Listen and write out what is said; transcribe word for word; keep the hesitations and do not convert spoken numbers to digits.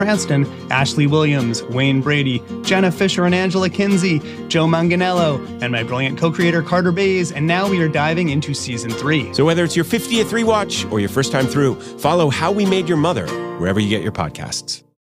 Cranston, Ashley Williams, Wayne Brady, Jenna Fisher and Angela Kinsey, Joe Manganiello, and my brilliant co-creator Carter Bays, and now we are diving into season three. So whether it's your fiftieth rewatch or your first time through, follow How We Made Your Mother wherever you get your podcasts.